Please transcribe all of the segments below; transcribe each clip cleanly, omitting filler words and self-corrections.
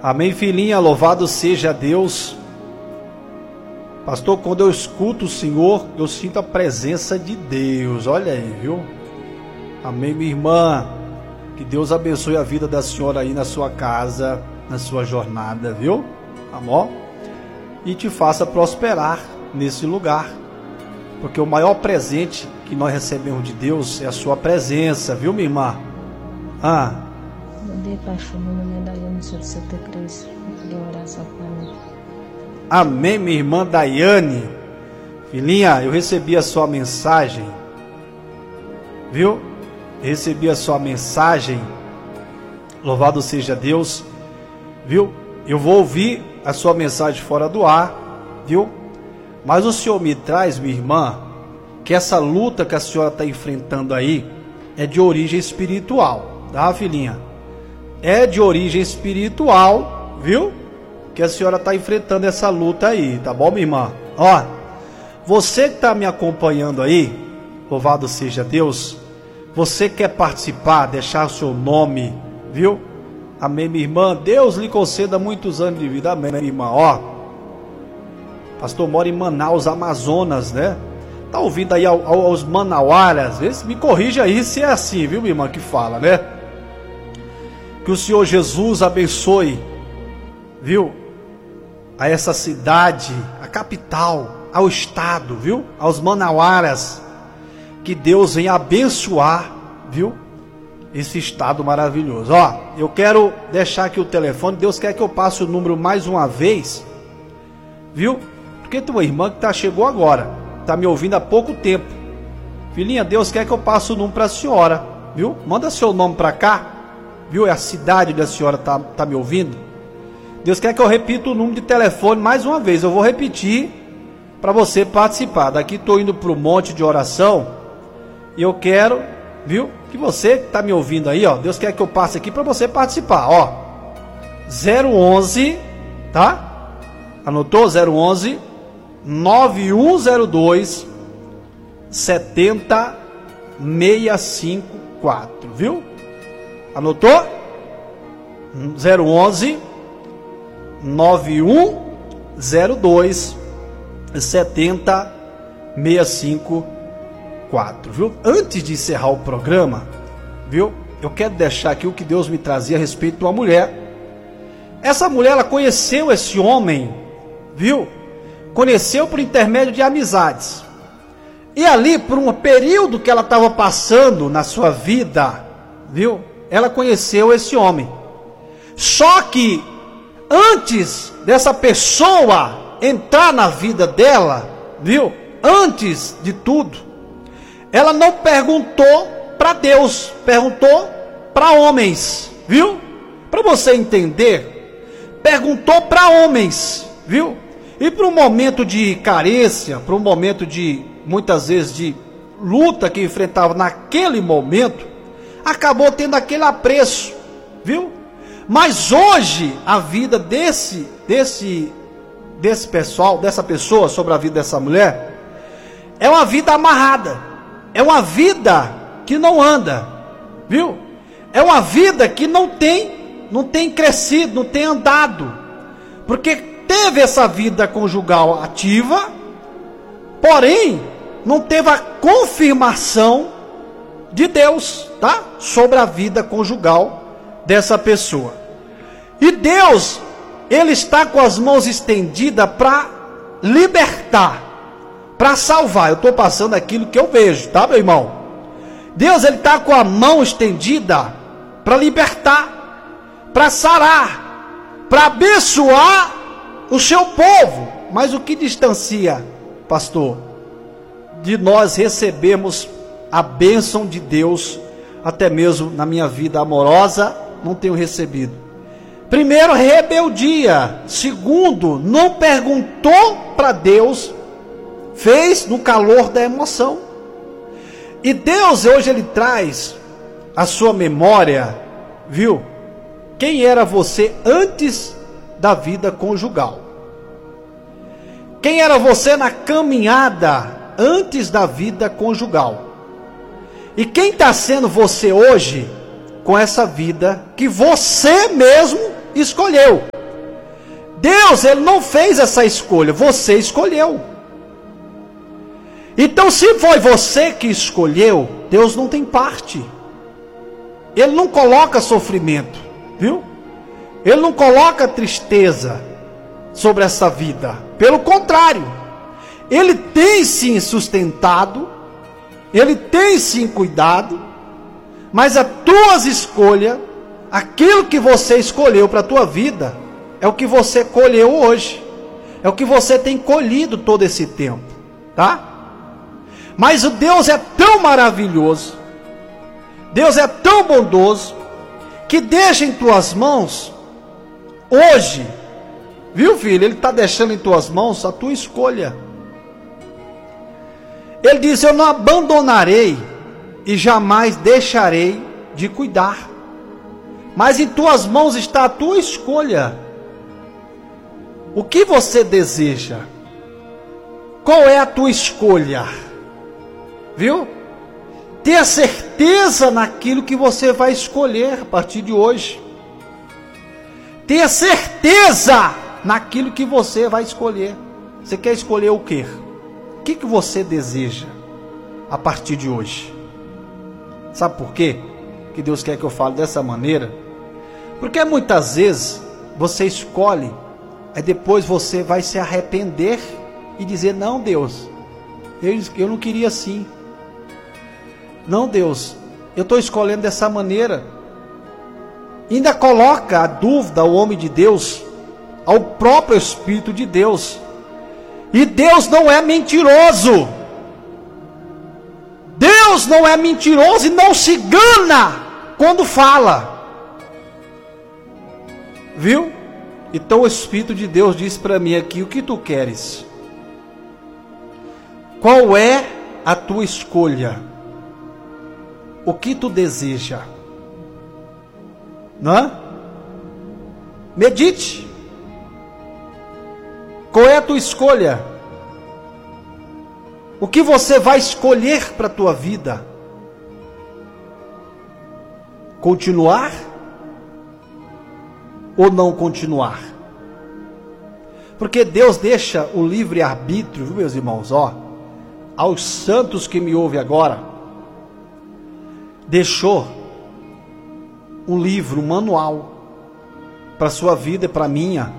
Amém, filhinha, louvado seja Deus. Pastor, quando eu escuto o Senhor, eu sinto a presença de Deus, olha aí, viu? Amém, minha irmã, que Deus abençoe a vida da senhora aí na sua casa, na sua jornada, viu? Amor? E te faça prosperar nesse lugar, porque o maior presente que nós recebemos de Deus é a sua presença, viu, minha irmã? Bom dia, pastor. Meu nome é Daiane, sou de Santa Cruz. Eu queria orar só para mim. Amém, minha irmã Daiane. Filhinha, eu recebi a sua mensagem, viu? Recebi a sua mensagem. Louvado seja Deus, viu? Eu vou ouvir a sua mensagem fora do ar, viu? Mas o Senhor me traz, minha irmã, que essa luta que a senhora está enfrentando aí é de origem espiritual, tá, filhinha? É de origem espiritual, viu? Que a senhora está enfrentando essa luta aí, tá bom, minha irmã? Ó, você que está me acompanhando aí, louvado seja Deus, você quer participar, deixar o seu nome, viu? Amém, minha irmã? Deus lhe conceda muitos anos de vida, amém, minha irmã? Ó, pastor mora em Manaus, Amazonas, né? Tá ouvindo aí aos manauaras? Me corrija aí se é assim, viu, minha irmã, que fala, né? Que o Senhor Jesus abençoe, viu? A essa cidade, a capital, ao estado, viu? Aos manauaras. Que Deus venha abençoar, viu? Esse estado maravilhoso. Ó, eu quero deixar aqui o telefone. Deus quer que eu passe o número mais uma vez, viu? Porque tua irmã que chegou agora, tá me ouvindo há pouco tempo. Filhinha, Deus quer que eu passe o número para a senhora, viu? Manda seu nome para cá, viu? É a cidade onde a senhora tá me ouvindo. Deus quer que eu repita o número de telefone mais uma vez. Eu vou repetir para você participar. Daqui estou indo para o monte de oração. E eu quero, viu, que você que está me ouvindo aí, ó, Deus quer que eu passe aqui para você participar, ó. 011, tá? Anotou? 011 9102 70654, viu? Anotou? 011 9102 70654, viu? Antes de encerrar o programa, viu? Eu quero deixar aqui o que Deus me trazia a respeito de uma mulher. Essa mulher, ela conheceu esse homem, viu? Conheceu por intermédio de amizades. E ali, por um período que ela estava passando na sua vida, viu? Ela conheceu esse homem. Só que antes dessa pessoa entrar na vida dela, viu? Antes de tudo, ela não perguntou para Deus, perguntou para homens, viu? Para você entender, perguntou para homens, viu? E para um momento de carência, para um momento de, muitas vezes, de luta que enfrentava naquele momento, acabou tendo aquele apreço, viu? Mas hoje, a vida desse pessoal, dessa pessoa, sobre a vida dessa mulher, é uma vida amarrada, é uma vida que não anda, viu? É uma vida que não tem crescido, não tem andado, porque teve essa vida conjugal ativa, porém, não teve a confirmação de Deus, tá? Sobre a vida conjugal dessa pessoa. E Deus, Ele está com as mãos estendidas para libertar, para salvar. Eu estou passando aquilo que eu vejo, tá, meu irmão? Deus, Ele está com a mão estendida para libertar, para sarar, para abençoar o seu povo. Mas o que distancia, pastor, de nós recebermos a bênção de Deus, até mesmo na minha vida amorosa, não tenho recebido? Primeiro, rebeldia. Segundo, não perguntou para Deus, fez no calor da emoção. E Deus hoje Ele traz a sua memória, viu? Quem era você antes da vida conjugal? Quem era você na caminhada antes da vida conjugal? E quem está sendo você hoje com essa vida que você mesmo escolheu. Deus, ele não fez essa escolha, você escolheu. Então, se foi você que escolheu, Deus não tem parte. Ele não coloca sofrimento, viu? Ele não coloca tristeza sobre essa vida. Pelo contrário, Ele tem sim sustentado, Ele tem sim cuidado, mas as tuas escolhas, aquilo que você escolheu para a tua vida, é o que você colheu hoje. É o que você tem colhido todo esse tempo, tá? Mas o Deus é tão maravilhoso, Deus é tão bondoso, que deixa em tuas mãos, hoje, viu filho? Ele está deixando em tuas mãos a tua escolha. Ele diz, eu não abandonarei e jamais deixarei de cuidar. Mas em tuas mãos está a tua escolha. O que você deseja? Qual é a tua escolha? Viu? Tenha certeza naquilo que você vai escolher a partir de hoje. Tenha certeza naquilo que você vai escolher. Você quer escolher o quê? O que você deseja a partir de hoje? Sabe por quê que Deus quer que eu fale dessa maneira? Porque muitas vezes você escolhe, aí depois você vai se arrepender e dizer, não Deus, eu não queria assim. Não Deus, eu estou escolhendo dessa maneira. Ainda coloca a dúvida ao homem de Deus, ao próprio Espírito de Deus. E Deus não é mentiroso. Deus não é mentiroso e não se engana quando fala. Viu? Então o Espírito de Deus diz para mim aqui, o que tu queres? Qual é a tua escolha? O que tu deseja? Não é? Medite. Qual é a tua escolha? O que você vai escolher para a tua vida? Continuar ou não continuar? Porque Deus deixa o livre-arbítrio, viu, meus irmãos, aos santos que me ouvem agora, deixou um livro, um manual para a sua vida e para a minha.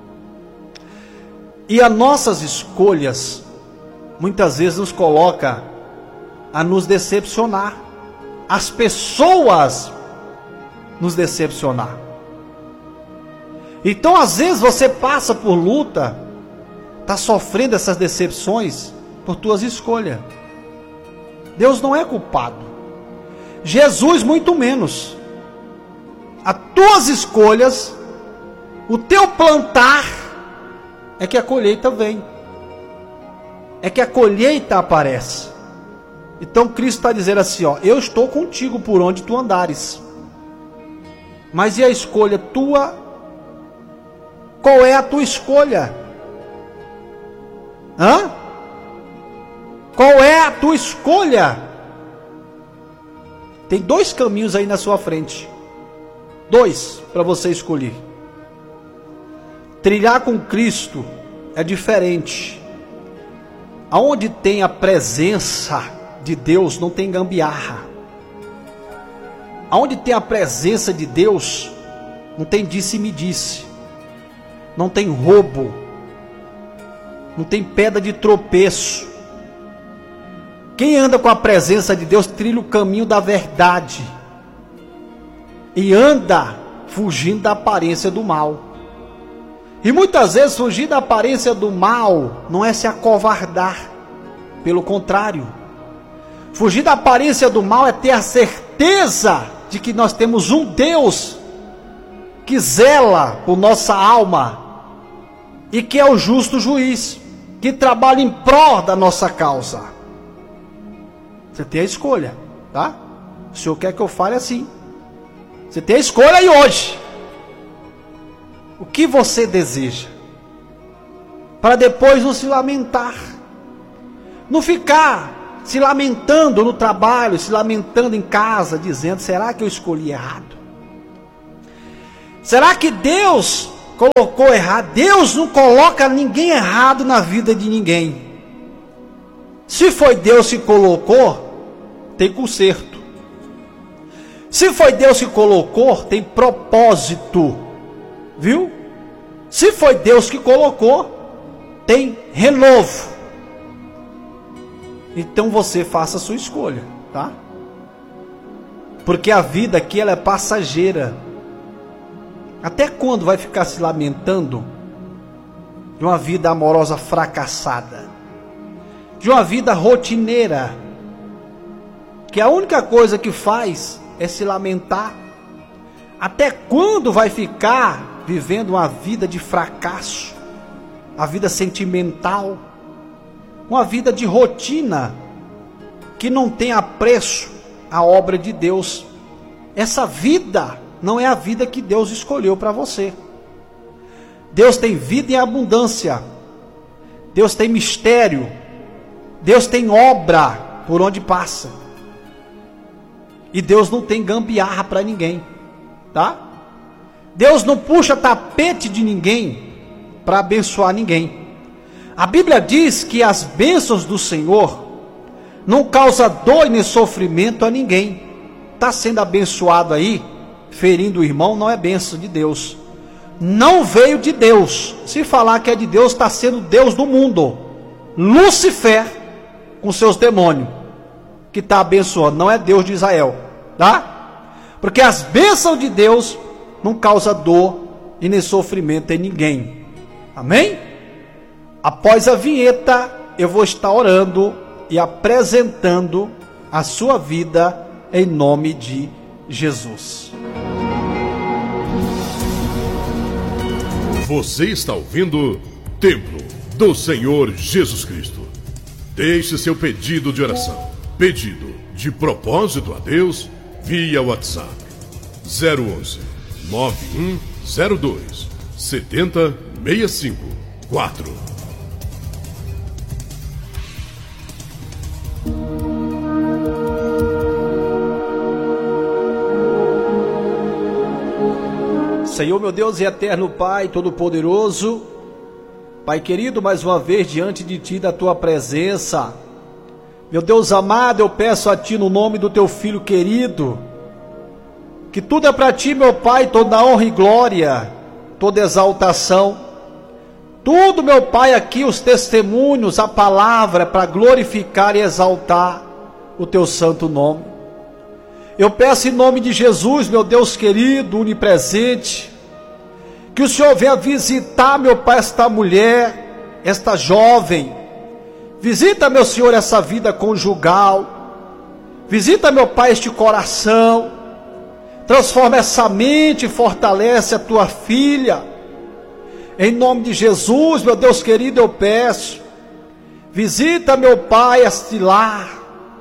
E as nossas escolhas muitas vezes nos coloca a nos decepcionar. As pessoas nos decepcionar. Então às vezes você passa por luta, está sofrendo essas decepções por tuas escolhas. Deus não é culpado. Jesus muito menos. As tuas escolhas, o teu plantar, é que a colheita vem. É que a colheita aparece. Então Cristo está dizendo assim, eu estou contigo por onde tu andares. Mas e a escolha tua? Qual é a tua escolha? Qual é a tua escolha? Tem 2 caminhos aí na sua frente. 2 para você escolher. Trilhar com Cristo é diferente. Aonde tem a presença de Deus, não tem gambiarra. Aonde tem a presença de Deus, não tem disse-me-disse. Não tem roubo. Não tem pedra de tropeço. Quem anda com a presença de Deus trilha o caminho da verdade. E anda fugindo da aparência do mal. E muitas vezes fugir da aparência do mal não é se acovardar. Pelo contrário. Fugir da aparência do mal é ter a certeza de que nós temos um Deus que zela por nossa alma e que é o justo juiz, que trabalha em prol da nossa causa. Você tem a escolha, tá? O Senhor quer que eu fale assim. Você tem a escolha aí hoje. O que você deseja? Para depois não se lamentar. Não ficar se lamentando no trabalho, se lamentando em casa, dizendo, será que eu escolhi errado? Será que Deus colocou errado? Deus não coloca ninguém errado na vida de ninguém. Se foi Deus que colocou, tem conserto. Se foi Deus que colocou, tem propósito. Viu? Se foi Deus que colocou, tem renovo. Então você faça a sua escolha, tá? Porque a vida aqui ela é passageira. Até quando vai ficar se lamentando de uma vida amorosa fracassada? De uma vida rotineira, que a única coisa que faz é se lamentar? Até quando vai ficar vivendo uma vida de fracasso? A vida sentimental, uma vida de rotina, que não tem apreço à obra de Deus. Essa vida não é a vida que Deus escolheu para você. Deus tem vida em abundância, Deus tem mistério, Deus tem obra por onde passa, e Deus não tem gambiarra para ninguém, tá? Deus não puxa tapete de ninguém para abençoar ninguém. A Bíblia diz que as bênçãos do Senhor não causam dor nem sofrimento a ninguém. Está sendo abençoado aí, ferindo o irmão, não é bênção de Deus. Não veio de Deus. Se falar que é de Deus, está sendo Deus do mundo. Lúcifer com seus demônios, que está abençoando, não é Deus de Israel, tá? Porque as bênçãos de Deus não causam dor e nem sofrimento em ninguém. Amém? Após a vinheta, eu vou estar orando e apresentando a sua vida em nome de Jesus. Você está ouvindo Templo do Senhor Jesus Cristo. Deixe seu pedido de oração, pedido de propósito a Deus, via WhatsApp 011 9102 7065 4. Senhor, meu Deus e eterno Pai Todo-Poderoso, Pai querido, mais uma vez diante de Ti, da Tua presença, meu Deus amado, eu peço a Ti no nome do Teu Filho querido, que tudo é para Ti, meu Pai, toda honra e glória, toda exaltação, tudo, meu Pai, aqui os testemunhos, a palavra, para glorificar e exaltar o Teu santo nome. Eu peço em nome de Jesus, meu Deus querido, onipresente, que o Senhor venha visitar, meu Pai, esta mulher, esta jovem. Visita, meu Senhor, essa vida conjugal. Visita, meu Pai, este coração. Transforma essa mente e fortalece a tua filha. Em nome de Jesus, meu Deus querido, eu peço. Visita, meu Pai, este lar.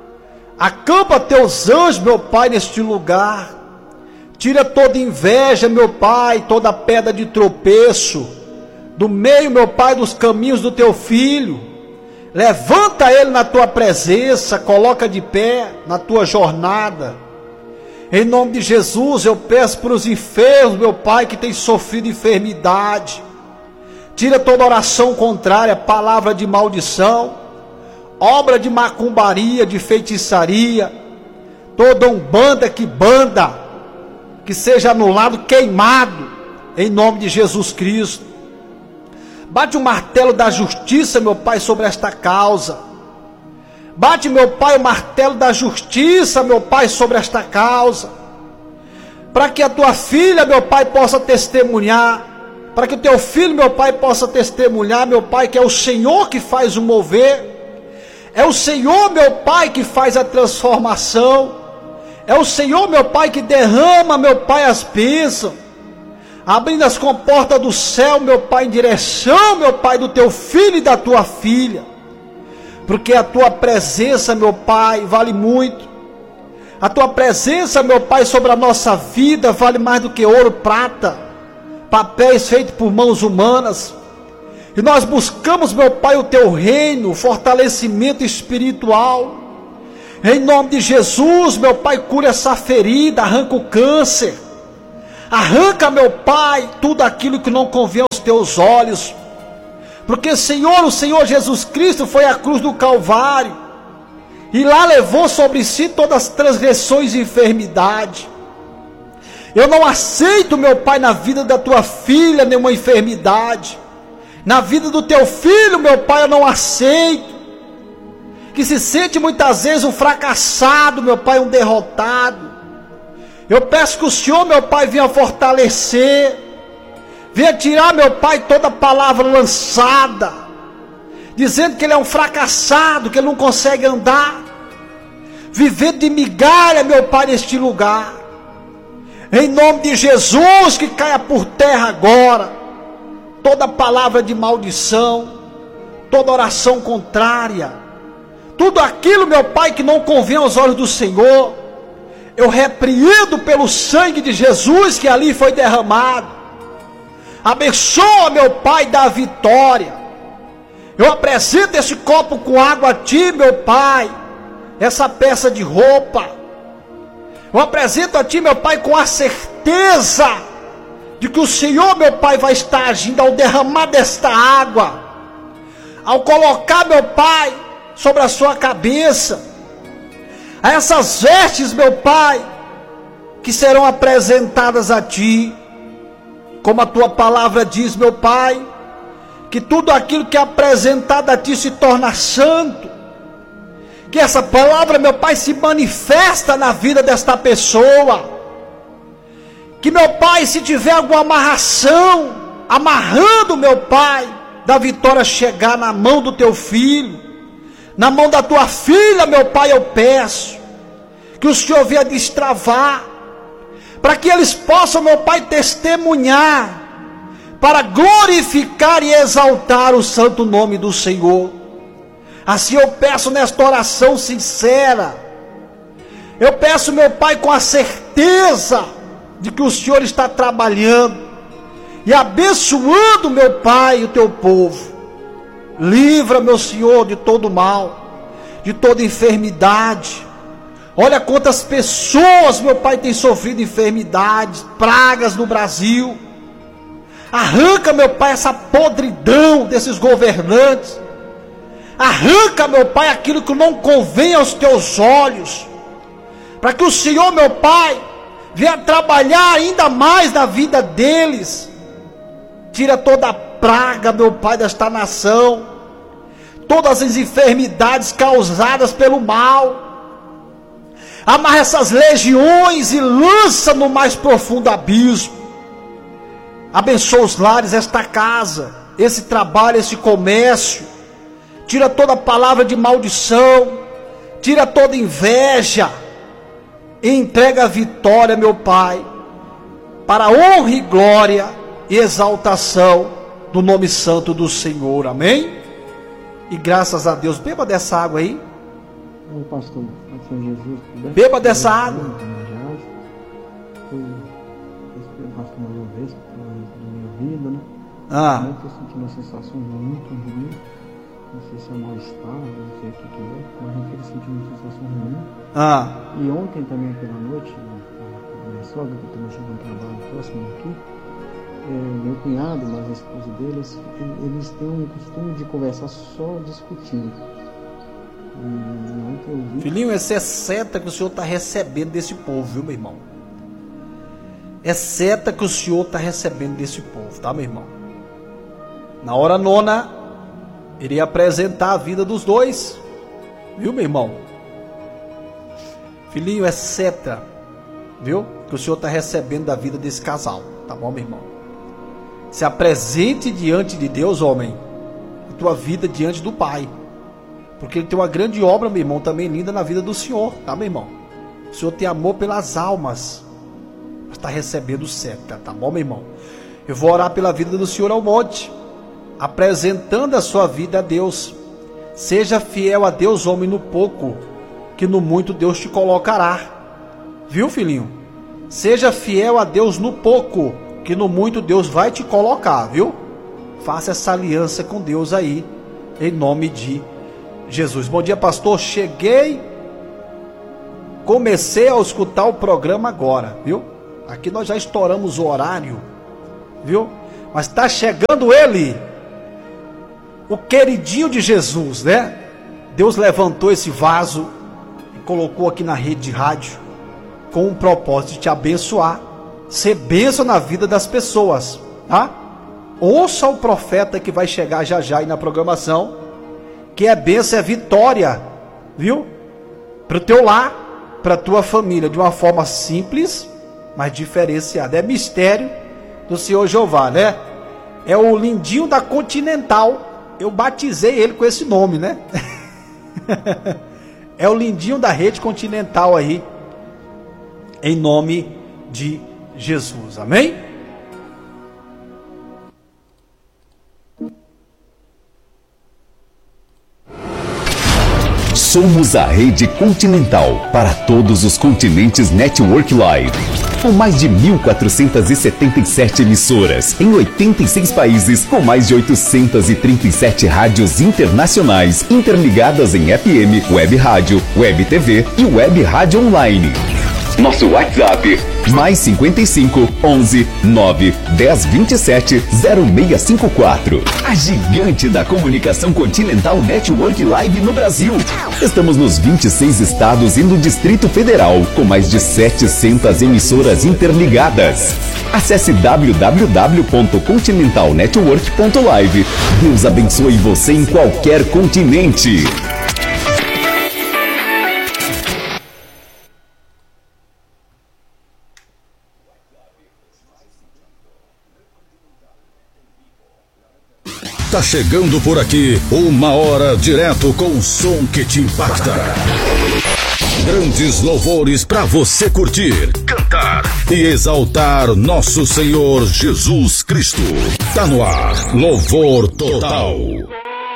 Acampa teus anjos, meu Pai, neste lugar. Tira toda inveja, meu Pai, toda pedra de tropeço do meio, meu Pai, dos caminhos do teu filho. Levanta ele na tua presença, coloca de pé na tua jornada. Em nome de Jesus, eu peço para os enfermos, meu Pai, que tem sofrido enfermidade. Tira toda oração contrária, palavra de maldição, obra de macumbaria, de feitiçaria, toda umbanda que banda, que seja anulado, queimado, em nome de Jesus Cristo. Bate o martelo da justiça, meu Pai, sobre esta causa. Bate, meu Pai, o martelo da justiça, meu Pai, sobre esta causa. Para que a tua filha, meu Pai, possa testemunhar. Para que o teu filho, meu Pai, possa testemunhar, meu Pai, que é o Senhor que faz o mover. É o Senhor, meu Pai, que faz a transformação. É o Senhor, meu Pai, que derrama, meu Pai, as bênçãos. Abrindo as comportas do céu, meu Pai, em direção, meu Pai, do teu filho e da tua filha. Porque a tua presença, meu Pai, vale muito. A tua presença, meu Pai, sobre a nossa vida vale mais do que ouro, prata, papéis feitos por mãos humanas. E nós buscamos, meu Pai, o teu reino, o fortalecimento espiritual. Em nome de Jesus, meu Pai, cura essa ferida, arranca o câncer, Arranca, meu Pai, tudo aquilo que não convém aos teus olhos. Porque, Senhor, o Senhor Jesus Cristo foi à cruz do Calvário. E lá levou sobre si todas as transgressões e enfermidade. Eu não aceito, meu Pai, na vida da tua filha nenhuma enfermidade. Na vida do teu filho, meu Pai, eu não aceito. Que se sente muitas vezes um fracassado, meu Pai, um derrotado. Eu peço que o Senhor, meu Pai, venha fortalecer. Venha tirar, meu Pai, toda palavra lançada, dizendo que ele é um fracassado, que ele não consegue andar, vivendo de migalha, meu Pai, neste lugar. Em nome de Jesus, que caia por terra agora toda palavra de maldição, toda oração contrária, tudo aquilo, meu Pai, que não convém aos olhos do Senhor, eu repreendo pelo sangue de Jesus que ali foi derramado. Abençoa, meu Pai, da vitória. Eu apresento esse copo com água a Ti, meu Pai, essa peça de roupa. Eu apresento a Ti, meu Pai, com a certeza de que o Senhor, meu Pai, vai estar agindo ao derramar desta água, ao colocar, meu Pai, sobre a sua cabeça, a essas vestes, meu Pai, que serão apresentadas a Ti, como a Tua palavra diz, meu Pai, que tudo aquilo que é apresentado a Ti se torna santo, que essa palavra, meu Pai, se manifesta na vida desta pessoa, que, meu Pai, se tiver alguma amarração, amarrando, meu Pai, da vitória chegar na mão do Teu filho, na mão da Tua filha, meu Pai, eu peço, que o Senhor venha destravar, para que eles possam, meu Pai, testemunhar, para glorificar e exaltar o santo nome do Senhor. Assim eu peço nesta oração sincera, eu peço, meu Pai, com a certeza de que o Senhor está trabalhando e abençoando, meu Pai, o Teu povo. Livra, meu Senhor, de todo mal, de toda enfermidade. Olha quantas pessoas, meu Pai, têm sofrido enfermidades, pragas no Brasil. Arranca, meu Pai, essa podridão desses governantes. Arranca, meu Pai, aquilo que não convém aos Teus olhos, para que o Senhor, meu Pai, venha trabalhar ainda mais na vida deles. Tira toda a praga, meu Pai, desta nação, todas as enfermidades causadas pelo mal. Amarra essas legiões e lança no mais profundo abismo. Abençoa os lares, esta casa, esse trabalho, esse comércio. Tira toda palavra de maldição, tira toda inveja, e entrega a vitória, meu Pai, para a honra e glória e exaltação do nome santo do Senhor, amém? E graças a Deus, beba dessa água aí. Pastor, Jesus, beba dessa água. Pastor, uma vez na minha vida, né? Eu estou sentindo uma sensação muito ruim. Não sei se é mal-estar, não sei o que é, mas eu estou sentindo uma sensação ruim. E ontem também pela noite, a minha sogra, que também chegou no trabalho próximo aqui, meu cunhado, mas a esposa deles, eles têm um costume de conversar só discutindo. Filhinho, essa é seta que o Senhor está recebendo desse povo, viu, meu irmão? É seta que o Senhor está recebendo desse povo, tá, meu irmão? Na hora nona, irei apresentar a vida dos dois, viu, meu irmão? Filhinho, é seta, viu? Que o Senhor está recebendo da vida desse casal, tá bom, meu irmão? Se apresente diante de Deus, homem, a tua vida diante do Pai, porque Ele tem uma grande obra, meu irmão, também linda na vida do Senhor, tá, meu irmão? O Senhor tem amor pelas almas, está recebendo seta, tá bom, meu irmão? Eu vou orar pela vida do Senhor ao monte, apresentando a sua vida a Deus. Seja fiel a Deus, homem, no pouco, que no muito Deus te colocará, viu, filhinho? Seja fiel a Deus no pouco, que no muito Deus vai te colocar, viu? Faça essa aliança com Deus aí, em nome de Jesus. Bom dia, pastor. Comecei a escutar o programa agora, viu? Aqui nós já estouramos o horário, viu? Mas está chegando ele, o queridinho de Jesus, né? Deus levantou esse vaso e colocou aqui na rede de rádio com o propósito de te abençoar, ser bênção na vida das pessoas, tá? Ouça o profeta que vai chegar já já aí na programação, que é bênção, é vitória, viu? Para o teu lar, para a tua família, de uma forma simples, mas diferenciada. É mistério do Senhor Jeová, né? É o lindinho da Continental. Eu batizei ele com esse nome, né? É o lindinho da rede Continental aí, em nome de Jesus, amém? Somos a Rede Continental para todos os continentes Network Live. Com mais de 1.477 emissoras em 86 países, com mais de 837 rádios internacionais interligadas em FM, Web Rádio, Web TV e Web Rádio Online. Nosso WhatsApp, mais 55 11 9 10 27 0654. A gigante da comunicação Continental Network Live no Brasil. Estamos nos 26 estados e no Distrito Federal, com mais de 700 emissoras interligadas. Acesse www.continentalnetwork.live. Deus abençoe você em qualquer continente. Tá chegando por aqui uma hora direto com o som que te impacta. Grandes louvores para você curtir, cantar e exaltar nosso Senhor Jesus Cristo. Tá no ar, Louvor Total.